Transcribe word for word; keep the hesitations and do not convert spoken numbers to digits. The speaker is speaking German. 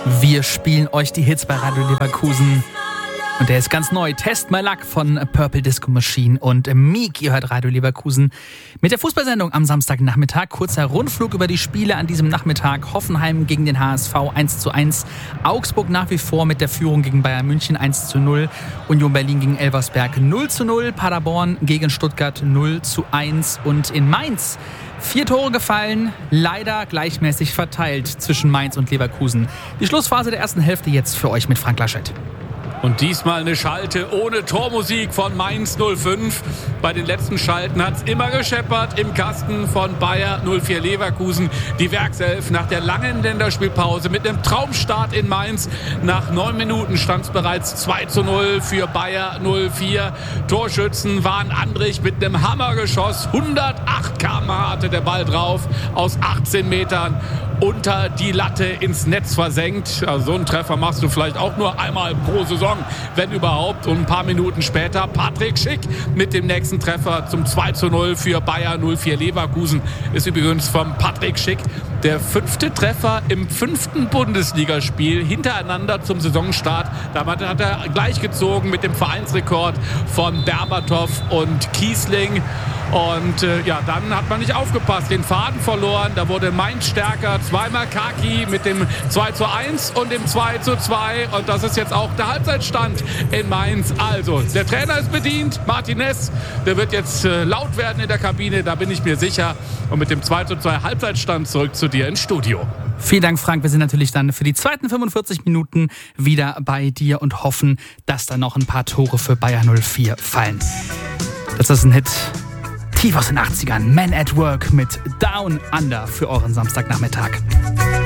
Wir spielen euch die Hits bei Radio Leverkusen. Und der ist ganz neu. Test My Luck von Purple Disco Machine und Meek. Ihr hört Radio Leverkusen mit der Fußballsendung am Samstagnachmittag. Kurzer Rundflug über die Spiele an diesem Nachmittag. Hoffenheim gegen den H S V eins zu eins. Augsburg nach wie vor mit der Führung gegen Bayern München eins zu null. Union Berlin gegen Elversberg null zu null. Paderborn gegen Stuttgart null zu eins. Und in Mainz vier Tore gefallen, leider gleichmäßig verteilt zwischen Mainz und Leverkusen. Die Schlussphase der ersten Hälfte jetzt für euch mit Frank Laschet. Und diesmal eine Schalte ohne Tormusik von Mainz null fünf. Bei den letzten Schalten hat es immer gescheppert im Kasten von Bayer null vier Leverkusen. Die Werkself nach der langen Länderspielpause mit einem Traumstart in Mainz. Nach neun Minuten stand es bereits zwei zu null für Bayer null vier. Torschützen waren Andrich mit einem Hammergeschoss. hundertacht Kilometer pro Stunde hatte der Ball drauf. Aus achtzehn Metern unter die Latte ins Netz versenkt. Also so einen Treffer machst du vielleicht auch nur einmal pro Saison, wenn überhaupt. Und ein paar Minuten später Patrick Schick mit dem nächsten Treffer zum zwei zu null für Bayer null vier Leverkusen. Ist übrigens vom Patrick Schick der fünfte Treffer im fünften Bundesligaspiel hintereinander zum Saisonstart. Damit hat er gleichgezogen mit dem Vereinsrekord von Berbatov und Kiesling. Und äh, ja, dann hat man nicht aufgepasst, den Faden verloren. Da wurde Mainz stärker. Zweimal Kaki mit dem zwei zu eins und dem zwei zu zwei. Und das ist jetzt auch der Halbzeitstand in Mainz. Also, der Trainer ist bedient. Martinez, der wird jetzt äh, laut werden in der Kabine. Da bin ich mir sicher. Und mit dem zwei zu zwei Halbzeitstand zurück zu dir ins Studio. Vielen Dank, Frank. Wir sind natürlich dann für die zweiten fünfundvierzig Minuten wieder bei dir und hoffen, dass da noch ein paar Tore für Bayer null vier fallen. Das ist ein Hit. Tief aus den achtzigern, Men at Work mit Down Under für euren Samstagnachmittag.